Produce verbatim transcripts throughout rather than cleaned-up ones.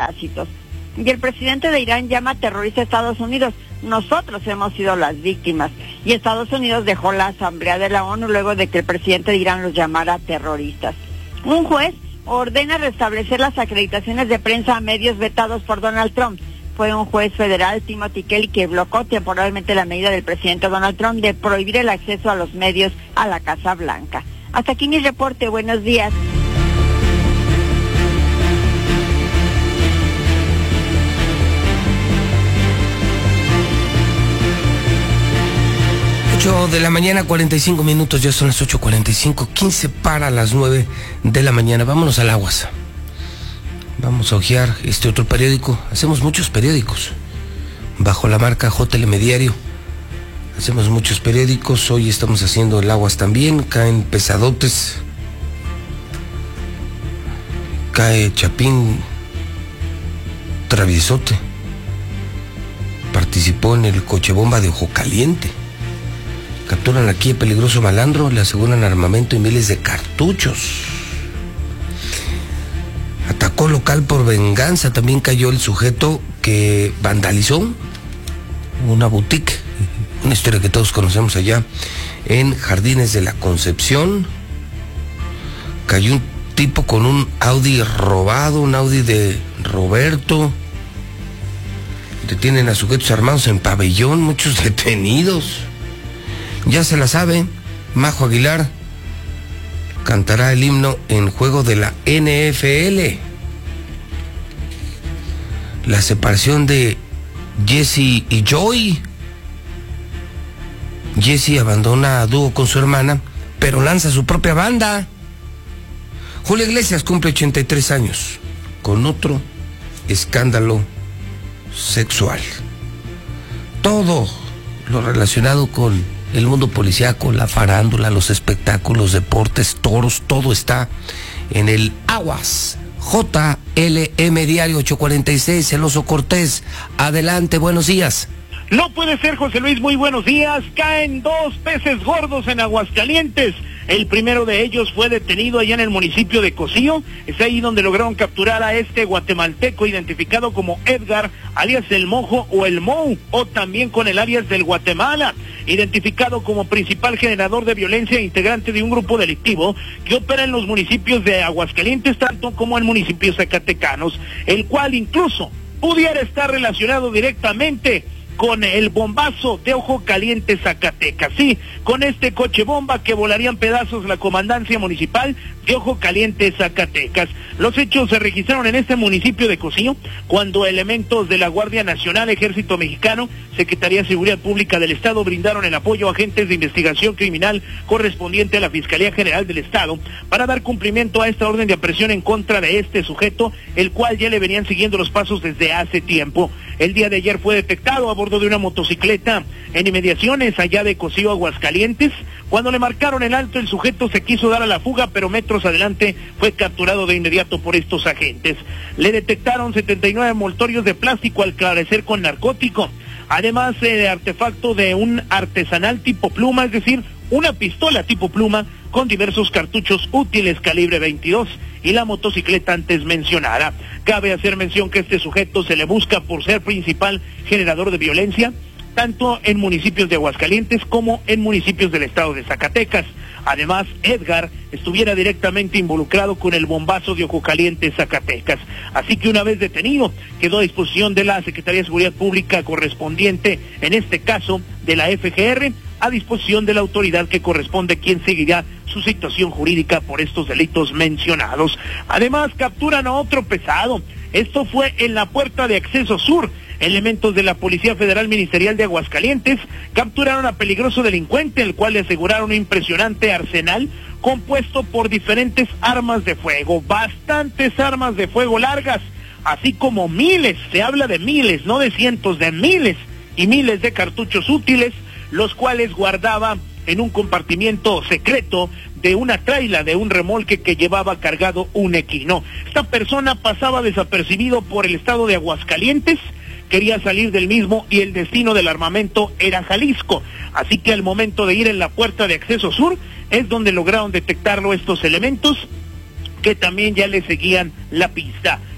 parásitos. Y el presidente de Irán llama terrorista a Estados Unidos. Nosotros hemos sido las víctimas. Y Estados Unidos dejó la Asamblea de la ONU luego de que el presidente de Irán los llamara terroristas. Un juez ordena restablecer las acreditaciones de prensa a medios vetados por Donald Trump. Fue un juez federal, Timothy Kelly, que bloqueó temporalmente la medida del presidente Donald Trump de prohibir el acceso a los medios a la Casa Blanca. Hasta aquí mi reporte. Buenos días. ocho de la mañana, cuarenta y cinco minutos, ya son las ocho cuarenta y cinco, quince para las nueve de la mañana. Vámonos al Aguas. Vamos a hojear este otro periódico. Hacemos muchos periódicos. Bajo la marca J L M Diario. Hacemos muchos periódicos. Hoy estamos haciendo el Aguas también. Caen pesadotes. Cae Chapín Traviesote. Participó en el coche bomba de Ojo Caliente. Capturan aquí el peligroso malandro, le aseguran armamento y miles de cartuchos. Atacó local por venganza, también cayó el sujeto que vandalizó una boutique, una historia que todos conocemos allá en Jardines de la Concepción. Cayó un tipo con un Audi robado, un Audi de Roberto. Detienen a sujetos armados en Pabellón, muchos detenidos. Ya se la sabe, Majo Aguilar cantará el himno en juego de la N F L. La separación de Jesse y Joy. Jesse abandona a dúo con su hermana, pero lanza su propia banda. Julio Iglesias cumple ochenta y tres años, con otro escándalo sexual. Todo lo relacionado con el mundo policíaco, la farándula, los espectáculos, deportes, toros, todo está en el Aguas. J L M Diario ocho cuarenta y seis, Celoso Cortés. Adelante, buenos días. No puede ser, José Luis, muy buenos días. Caen dos peces gordos en Aguascalientes. El primero de ellos fue detenido allá en el municipio de Cocío. Es ahí donde lograron capturar a este guatemalteco identificado como Edgar, alias El Mojo o El Mou, o también con el alias del Guatemala, identificado como principal generador de violencia e integrante de un grupo delictivo que opera en los municipios de Aguascalientes, tanto como en municipios zacatecanos, el cual incluso pudiera estar relacionado directamente con el bombazo de Ojo Caliente, Zacatecas. Sí, con este coche bomba que volarían pedazos la comandancia municipal de Ojo Caliente, Zacatecas. Los hechos se registraron en este municipio de Cocío, cuando elementos de la Guardia Nacional, Ejército Mexicano, Secretaría de Seguridad Pública del Estado brindaron el apoyo a agentes de investigación criminal correspondiente a la Fiscalía General del Estado para dar cumplimiento a esta orden de aprehensión en contra de este sujeto, el cual ya le venían siguiendo los pasos desde hace tiempo. El día de ayer fue detectado a bordo de una motocicleta en inmediaciones allá de Cocío, Aguascalientes. Cuando le marcaron el alto, el sujeto se quiso dar a la fuga, pero metros adelante fue capturado de inmediato por estos agentes. Le detectaron setenta y nueve envoltorios de plástico al parecer con narcótico, además eh, de artefacto de un artesanal tipo pluma, es decir, una pistola tipo pluma con diversos cartuchos útiles calibre veintidós y la motocicleta antes mencionada. Cabe hacer mención que este sujeto se le busca por ser principal generador de violencia, tanto en municipios de Aguascalientes como en municipios del estado de Zacatecas. Además, Edgar estuviera directamente involucrado con el bombazo de Ojo Caliente, Zacatecas. Así que una vez detenido, quedó a disposición de la Secretaría de Seguridad Pública correspondiente, en este caso de la F G R, a disposición de la autoridad que corresponde, quien seguirá su situación jurídica por estos delitos mencionados. Además, capturan a otro pesado. Esto fue en la puerta de acceso sur. Elementos de la Policía Federal Ministerial de Aguascalientes capturaron a peligroso delincuente, el cual le aseguraron un impresionante arsenal compuesto por diferentes armas de fuego, bastantes armas de fuego largas, así como miles, se habla de miles, no de cientos, de miles y miles de cartuchos útiles, los cuales guardaba en un compartimiento secreto de una traila, de un remolque que llevaba cargado un equino. Esta persona pasaba desapercibido por el estado de Aguascalientes, quería salir del mismo y el destino del armamento era Jalisco. Así que al momento de ir en la puerta de acceso sur es donde lograron detectarlo estos elementos, que también ya le seguían la pista.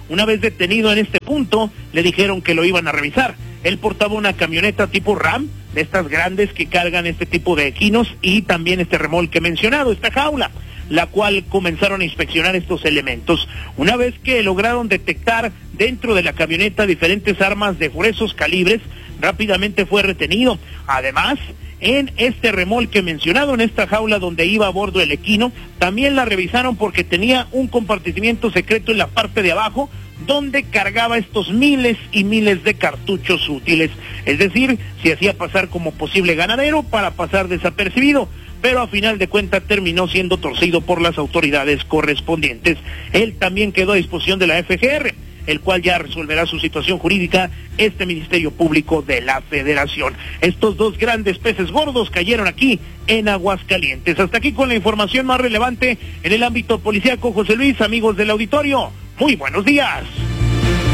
Una vez detenido en este punto, le dijeron que lo iban a revisar. Él portaba una camioneta tipo RAM, de estas grandes que cargan este tipo de equinos, y también este remolque mencionado, esta jaula, la cual comenzaron a inspeccionar estos elementos. Una vez que lograron detectar dentro de la camioneta diferentes armas de gruesos calibres, rápidamente fue retenido. Además, en este remolque mencionado, en esta jaula donde iba a bordo el equino, también la revisaron porque tenía un compartimiento secreto en la parte de abajo, donde cargaba estos miles y miles de cartuchos útiles. Es decir, se hacía pasar como posible ganadero para pasar desapercibido, pero a final de cuentas terminó siendo torcido por las autoridades correspondientes. Él también quedó a disposición de la F G R, el cual ya resolverá su situación jurídica este Ministerio Público de la Federación. Estos dos grandes peces gordos cayeron aquí en Aguascalientes. Hasta aquí con la información más relevante en el ámbito policíaco. José Luis, amigos del auditorio, muy buenos días.